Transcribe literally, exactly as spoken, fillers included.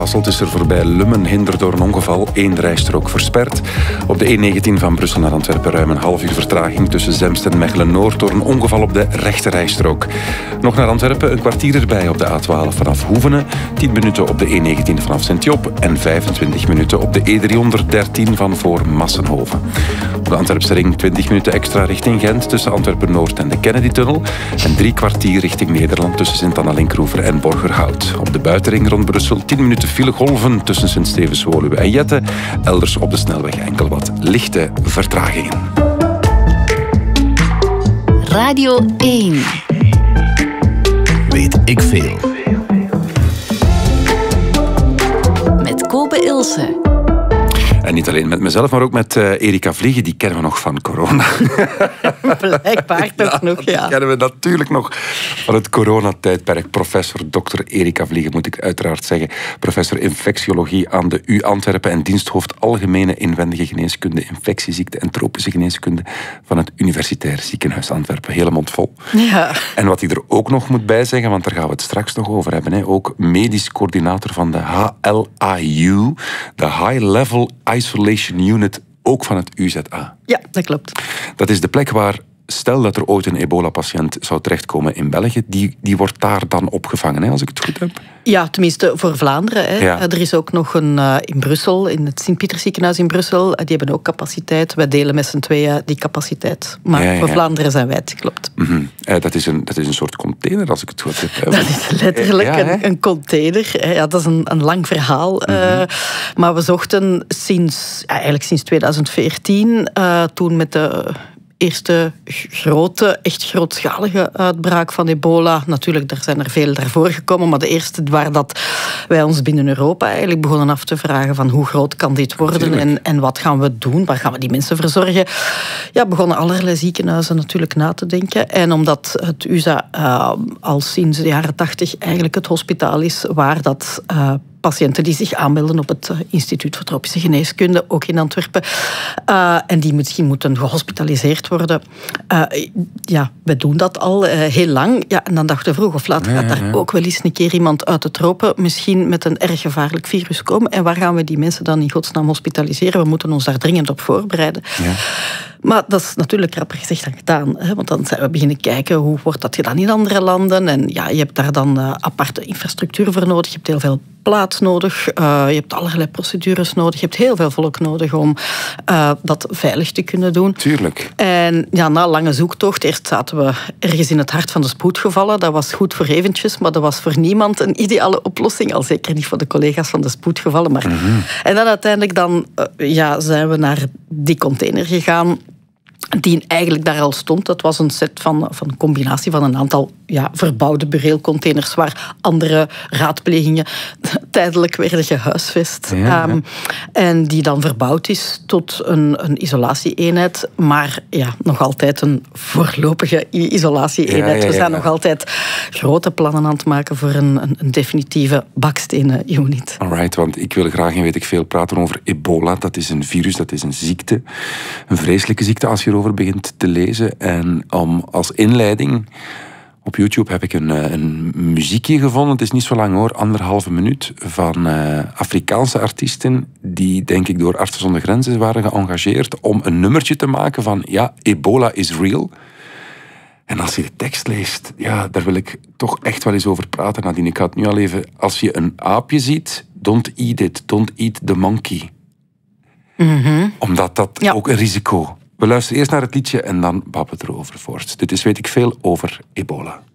Hasselt is er voorbij Lummen hinder door een ongeval, één rijstrook versperd. Op de E negentien van Brussel naar Antwerpen ruim een half uur vertraging tussen Zemst en Mechelen-Noord door een ongeval op de rechte rijstrook. Nog naar Antwerpen, een kwartier erbij op de A twaalf vanaf Hoevenen, tien minuten op de E negentien vanaf Sint-Job en vijfentwintig minuten op de E driehonderddertien van voor Massenhoven. Op de Antwerpse ring twintig minuten extra richting Gent tussen Antwerpen-Noord en de Kennedy-tunnel en drie kwartier richting Nederland tussen Sint-Anna-Linkroever en Borgerhout. Op de buitenring rond Brussel tien minuten file golven tussen Sint-Stevens-Woluwe en Jette. Elders op de snelweg enkel wat lichte vertragingen. Radio één. Weet ik veel. Met Kobe Ilse. En niet alleen met mezelf, maar ook met uh, Erika Vliegen. Die kennen we nog van corona. Blijkbaar toch ja, nog, ja. Die kennen we natuurlijk nog van het coronatijdperk. Professor dokter Erika Vliegen, moet ik uiteraard zeggen. Professor infectiologie aan de U Antwerpen en diensthoofd Algemene Inwendige Geneeskunde, Infectieziekte en Tropische Geneeskunde van het Universitair Ziekenhuis Antwerpen. Hele mond vol. Ja. En wat hij er ook nog moet bij zeggen, want daar gaan we het straks nog over hebben. Hè. Ook medisch coördinator van de H L A U, de High Level Isolation Unit, ook van het U Z A. Ja, dat klopt. Dat is de plek waar, stel dat er ooit een ebola-patiënt zou terechtkomen in België, die, die wordt daar dan opgevangen, hè, als ik het goed heb? Ja, tenminste voor Vlaanderen. Hè. Ja. Er is ook nog een uh, in Brussel, in het Sint-Pieters ziekenhuis in Brussel. Uh, die hebben ook capaciteit. Wij delen met z'n tweeën die capaciteit. Maar Ja, ja. voor Vlaanderen zijn wij het, klopt. Mm-hmm. eh, dat, is een, dat is een soort container, als ik het goed heb. Dat is letterlijk Ja, hè? een, een container. Ja, dat is een, een lang verhaal. Mm-hmm. Uh, maar we zochten sinds, ja, eigenlijk sinds twintig veertien, uh, toen met de eerste grote, echt grootschalige uitbraak van ebola. Natuurlijk, er zijn er veel daarvoor gekomen, maar de eerste waar dat wij ons binnen Europa eigenlijk begonnen af te vragen van hoe groot kan dit worden en, en wat gaan we doen, waar gaan we die mensen verzorgen. Ja, begonnen allerlei ziekenhuizen natuurlijk na te denken. En omdat het U Z A uh, al sinds de jaren tachtig eigenlijk het hospitaal is waar dat uh, patiënten die zich aanmelden op het Instituut voor Tropische Geneeskunde, ook in Antwerpen, uh, en die misschien moeten gehospitaliseerd worden. Uh, ja, we doen dat al uh, heel lang. Ja, en dan dachten we vroeg of laat gaat daar ook wel eens een keer iemand uit de tropen misschien met een erg gevaarlijk virus komen. En waar gaan we die mensen dan in godsnaam hospitaliseren? We moeten ons daar dringend op voorbereiden. Ja. Maar dat is natuurlijk rapper gezegd dan gedaan. Hè? Want dan zijn we beginnen kijken hoe wordt dat gedaan in andere landen. En ja, je hebt daar dan uh, aparte infrastructuur voor nodig. Je hebt heel veel plaats nodig. Uh, je hebt allerlei procedures nodig. Je hebt heel veel volk nodig om uh, dat veilig te kunnen doen. Tuurlijk. En ja, na lange zoektocht, eerst zaten we ergens in het hart van de spoedgevallen. Dat was goed voor eventjes, maar dat was voor niemand een ideale oplossing. Al zeker niet voor de collega's van de spoedgevallen. Maar... Mm-hmm. En dan uiteindelijk dan, uh, ja, zijn we naar die container gegaan, die eigenlijk daar al stond. Dat was een set van, van een combinatie van een aantal ja, verbouwde bureelcontainers waar andere raadplegingen tijdelijk werden gehuisvest. Ja, ja. Um, en die dan verbouwd is tot een, een isolatieeenheid, maar ja, nog altijd een voorlopige isolatieeenheid. Ja, ja, ja. We zijn nog altijd grote plannen aan het maken voor een, een, een definitieve bakstenen unit. Alright, want ik wil graag en weet ik veel praten over ebola. Dat is een virus, dat is een ziekte. Een vreselijke ziekte als je erover begint te lezen. En om als inleiding, op YouTube heb ik een, een muziekje gevonden. Het is niet zo lang hoor, anderhalve minuut, van uh, Afrikaanse artiesten die, denk ik, door Artsen zonder Grenzen waren geëngageerd om een nummertje te maken van, ja, ebola is real. En als je de tekst leest, ja, daar wil ik toch echt wel eens over praten, Nadine. Ik ga het nu al even, als je een aapje ziet, don't eat it, don't eat the monkey. Mm-hmm. Omdat dat ja. ook een risico. We luisteren eerst naar het liedje en dan babbelen we erover voort. Dit is Weet ik veel over ebola.